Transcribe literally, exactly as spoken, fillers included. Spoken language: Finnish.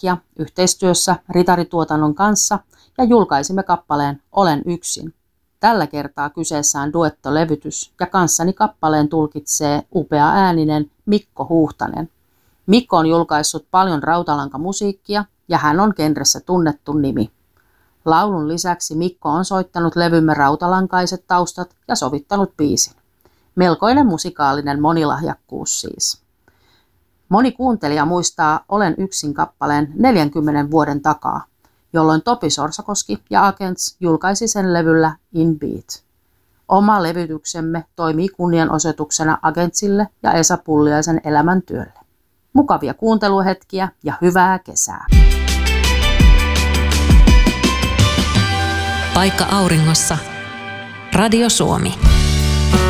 musiikkia yhteistyössä Ritari-tuotannon kanssa ja julkaisimme kappaleen Olen yksin. Tällä kertaa kyseessä on duettolevytys ja kanssani kappaleen tulkitsee upea ääninen Mikko Huuhtanen. Mikko on julkaissut paljon rautalankamusiikkia ja hän on genressä tunnettu nimi. Laulun lisäksi Mikko on soittanut levymme rautalankaiset taustat ja sovittanut biisin. Melkoinen musikaalinen monilahjakkuus siis. Moni kuuntelija muistaa Olen yksin kappaleen neljänkymmenen vuoden takaa, jolloin Topi Sorsakoski ja Agents julkaisi sen levyllä In Beat. Oma levytyksemme toimii kunnianosoituksena Agentsille ja Esa Pulliaisen elämäntyölle. Mukavia kuunteluhetkiä ja hyvää kesää! Paikka auringossa. Radio Suomi.